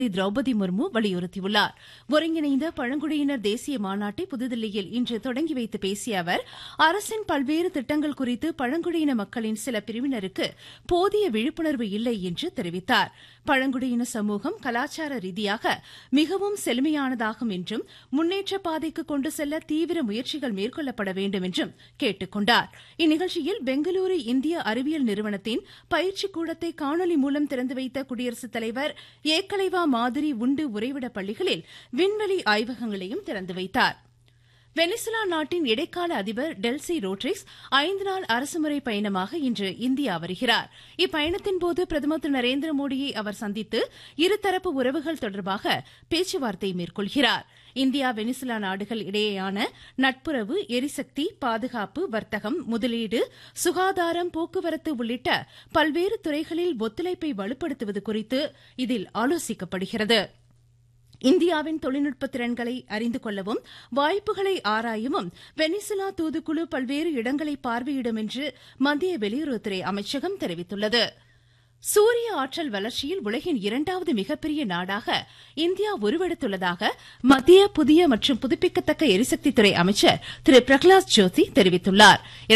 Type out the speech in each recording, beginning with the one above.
திரௌபதி முர்மு வலியுறுத்தியுள்ளார். ஒருங்கிணைந்த பழங்குடியினர் தேசிய மாநாட்டை புதுதில்லியில் இன்று தொடங்கி வைத்து பேசிய அவர், அரசின் பல்வேறு திட்டங்கள் குறித்து பழங்குடியின மக்களின் சில பிரிவினருக்கு போதிய விழிப்புணர்வு இல்லை என்று தெரிவித்தார். பழங்குடியின சமூகம் கலாச்சார ரீதியாக மிகவும் செழுமையானதாகும் என்றும் முன்னேற்ற பாதைக்கு கொண்டு செல்ல தீவிர முயற்சிகள் மேற்கொள்ளப்பட வேண்டும் என்றும் கேட்டுக் கொண்டார். இந்நிகழ்ச்சியில் பெங்களூரு இந்திய அறிவியல் நிறுவனத்தின் பயிற்சி கூடத்தை காணொலி மூலம் திறந்து வைத்த குடியரசுத் தலைவர் ஏக்கலைவா மாதிரி உண்டு உறைவிட பள்ளிகளில் விண்வெளி ஆய்வகங்களையும் திறந்து வைத்தார். வெனிசுலா நாட்டின் இடைக்கால அதிபர் டெல்சி ரோட்ரிக்ஸ் 5 நாள் அரசுமுறை பயணமாக இன்று இந்தியா வருகிறார். இப்பயணத்தின்போது பிரதமர் திரு நரேந்திர மோடியை அவர் சந்தித்து இருதரப்பு உறவுகள் தொடர்பாக பேச்சுவார்த்தை மேற்கொள்கிறார். இந்தியா வெனிசுலா நாடுகள் இடையேயான நட்புறவு, எரிசக்தி, பாதுகாப்பு, வர்த்தகம், முதலீடு, சுகாதாரம், போக்குவரத்து உள்ளிட்ட பல்வேறு துறைகளில் ஒத்துழைப்பை வலுப்படுத்துவது குறித்து இதில் ஆலோசிக்கப்படுகிறது. இந்தியாவின் தொழில்நுட்ப திறன்களை அறிந்து கொள்ளவும் வாய்ப்புகளை ஆராயவும் வெனிசுலா தூதுக்குழு பல்வேறு இடங்களை பார்வையிடும் என்று மத்திய வெளியுறவுத்துறை அமைச்சகம் தெரிவித்துள்ளது. சூரிய ஆற்றல் வளர்ச்சியில் உலகின் 2வது மிகப்பெரிய நாடாக இந்தியா உருவெடுத்துள்ளதாக மத்திய புதிய மற்றும் புதுப்பிக்கத்தக்க எரிசக்தித்துறை அமைச்சர் திரு பிரகலாத் ஜோஷி தெரிவித்துள்ளார்.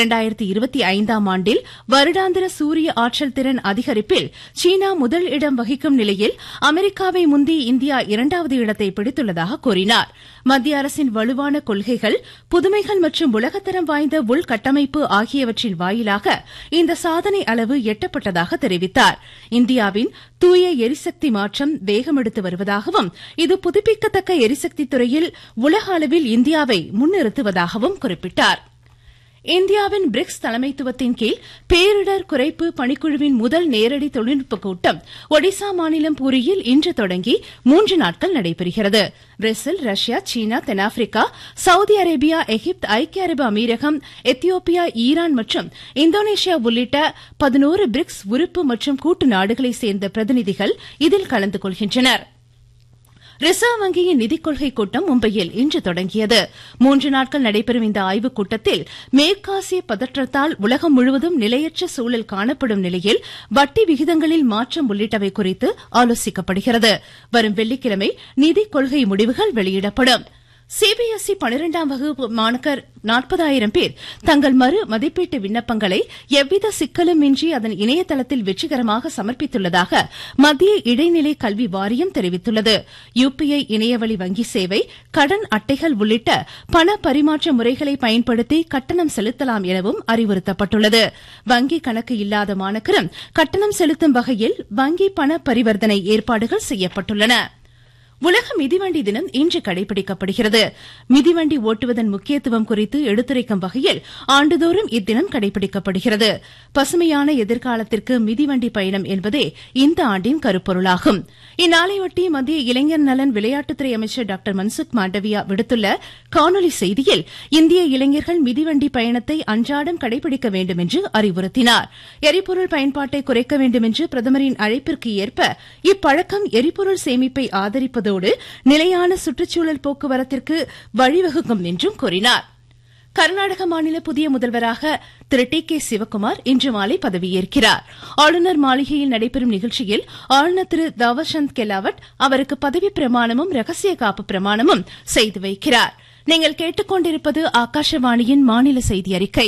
2025ஆம் ஆண்டில் வருடாந்திர சூரிய ஆற்றல் திறன் அதிகரிப்பில் சீனா முதல் இடம் வகிக்கும் நிலையில் அமெரிக்காவை முந்தி இந்தியா 2வது இடத்தை பிடித்துள்ளதாக கூறினார். மத்திய அரசின் வலுவான கொள்கைகள், புதுமைகள் மற்றும் உலகத்தரம் வாய்ந்த உள்கட்டமைப்பு ஆகியவற்றின் வாயிலாக இந்த சாதனை அளவு எட்டப்பட்டதாக தெரிவித்தார். இந்தியாவின் தூய எரிசக்தி மாற்றம் வேகமெடுத்து வருவதாகவும் இது புதுப்பிக்கத்தக்க எரிசக்தி துறையில் உலக அளவில் இந்தியாவை முன்னிறுத்துவதாகவும் குறிப்பிட்டார். இந்தியாவின் பிரிக்ஸ் தலைமைத்துவத்தின் கீழ் பேரிடர் குறைப்பு பணிக்குழுவின் முதல் நேரடி தொழில்நுட்ப கூட்டம் ஒடிசா மாநிலம் பூரியில் இன்று தொடங்கி 3 நாட்கள் நடைபெறுகிறது. பிரேசில், ரஷ்யா, சீனா, தென்னாப்பிரிக்கா, சவுதி அரேபியா, எகிப்து, ஐக்கிய அரபு அமீரகம், எத்தியோப்பியா, ஈரான் மற்றும் இந்தோனேஷியா உள்ளிட்ட 11 பிரிக்ஸ் உறுப்பு மற்றும் கூட்டு நாடுகளைச் சேர்ந்த பிரதிநிதிகள் இதில் கலந்து கொள்கின்றனர். ரிசர்வ் வங்கியின் நிதிக் கொள்கை கூட்டம் மும்பையில் இன்று தொடங்கியது. 3 நாட்கள் நடைபெறும் இந்த ஆய்வுக் கூட்டத்தில் மேற்காசிய பதற்றத்தால் உலகம் முழுவதும் நிலையற்ற சூழல் காணப்படும் நிலையில் வட்டி விகிதங்களில் மாற்றம் உள்ளிட்டவை குறித்து ஆலோசிக்கப்படுகிறது. வரும் வெள்ளிக்கிழமை நிதிக் கொள்கை முடிவுகள் வெளியிடப்படும். சிபிஎஸ்இ 12ஆம் வகுப்பு மாணாக்கர் 40,000 பேர் தங்கள் மறு மதிப்பீட்டு விண்ணப்பங்களை எவ்வித சிக்கலும் இன்றி அதன் இணையதளத்தில் வெற்றிகரமாக சமர்ப்பித்துள்ளதாக மத்திய இடைநிலை கல்வி வாரியம் தெரிவித்துள்ளது. யுபிஐ இணையவழி வங்கி சேவை, கடன் அட்டைகள் உள்ளிட்ட பண பரிமாற்ற முறைகளை பயன்படுத்தி கட்டணம் செலுத்தலாம் எனவும் அறிவுறுத்தப்பட்டுள்ளது. வங்கி கணக்கு இல்லாத மாணாக்கரும் கட்டணம் செலுத்தும் வகையில் வங்கி பண பரிவர்த்தனை ஏற்பாடுகள் செய்யப்பட்டுள்ளன. உலக மிதிவண்டி தினம் இன்று கடைபிடிக்கப்படுகிறது. மிதிவண்டி ஓட்டுவதன் முக்கியத்துவம் குறித்து எடுத்துரைக்கும் வகையில் ஆண்டுதோறும் இத்தினம் கடைபிடிக்கப்படுகிறது. பசுமையான எதிர்காலத்திற்கு மிதிவண்டி பயணம் என்பதே இந்த ஆண்டின் கருப்பொருளாகும். இந்நாளையொட்டி மத்திய இளைஞர் நலன் விளையாட்டுத்துறை அமைச்சர் டாக்டர் மன்சுக் மாண்டவியா விடுத்துள்ள காணொலி செய்தியில் இந்திய இளைஞர்கள் மிதிவண்டி பயணத்தை அன்றாடம் கடைபிடிக்க வேண்டும் என்று அறிவுறுத்தினார். எரிபொருள் பயன்பாட்டை குறைக்க வேண்டும் என்று பிரதமரின் அழைப்பிற்கு ஏற்ப இப்பழக்கம் எரிபொருள் சேமிப்பை ஆதரிப்பதோடு நிலையான சுற்றுச்சூழல் போக்குவரத்திற்கு வழிவகுக்கும் என்றும் கூறினார். கர்நாடக மாநில புதிய முதல்வராக திரு டி கே சிவக்குமார் இன்று மாலை பதவியேற்கிறார். ஆளுநர் மாளிகையில் நடைபெறும் நிகழ்ச்சியில் ஆளுநர் திரு தாவர்சந்த் கெலாவட் அவருக்கு பதவிப் பிரமாணமும் ரகசிய காப்பு பிரமாணமும் செய்து வைக்கிறார். நீங்கள் கேட்டுக்கொண்டிருப்பது ஆகாஷவாணியின் மாநில செய்தி அறிக்கை.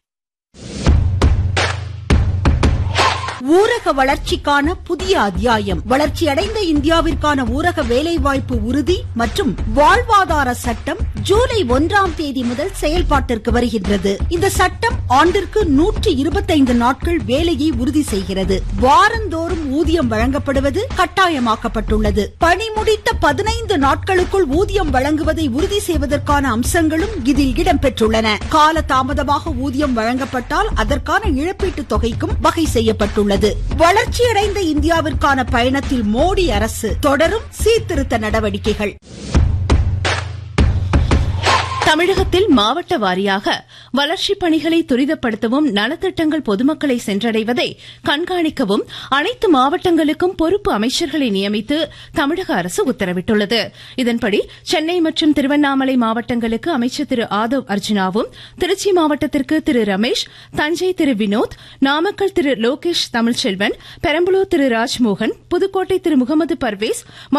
ஊரக வளர்ச்சிக்கான புதிய அத்தியாயம். வளர்ச்சியடைந்த இந்தியாவிற்கான ஊரக வேலைவாய்ப்பு உறுதி மற்றும் வாழ்வாதார சட்டம் ஜூலை 1ஆம் தேதி முதல் செயல்பாட்டிற்கு வருகின்றது. இந்த சட்டம் ஆண்டிற்கு 125 நாட்கள் வேலையை உறுதி செய்கிறது. வாரந்தோறும் ஊதியம் வழங்கப்படுவது கட்டாயமாக்கப்பட்டுள்ளது. பணி முடித்த 15 நாட்களுக்குள் ஊதியம் வழங்குவதை உறுதி செய்வதற்கான அம்சங்களும் இதில் இடம்பெற்றுள்ளன. கால தாமதமாக ஊதியம் வழங்கப்பட்டால் அதற்கான இழப்பீட்டுத் தொகைக்கும் வகை செய்யப்பட்டுள்ளது. வளர்ச்சியடைந்த இந்தியாவிற்கான பயணத்தில் மோடி அரசு தொடரும் சீர்திருத்த நடவடிக்கைகள். தமிழகத்தில் மாவட்ட வாரியாக வளர்ச்சிப் பணிகளை துரிதப்படுத்தவும் நலத்திட்டங்கள் பொதுமக்களை சென்றடைவதை கண்காணிக்கவும் அனைத்து மாவட்டங்களுக்கும் பொறுப்பு அமைச்சர்களை நியமித்து தமிழக அரசு உத்தரவிட்டுள்ளது. இதன்படி சென்னை மற்றும் திருவண்ணாமலை மாவட்டங்களுக்கு அமைச்சர் திரு ஆதவ் அர்ஜுனாவும், திருச்சி மாவட்டத்திற்கு திரு ரமேஷ், தஞ்சை திரு வினோத், நாமக்கல் திரு லோகேஷ் தமிழ்ச்செல்வன், பெரம்பலூர் திரு ராஜ்மோகன், புதுக்கோட்டை திரு முகமது பர்வேஸ்,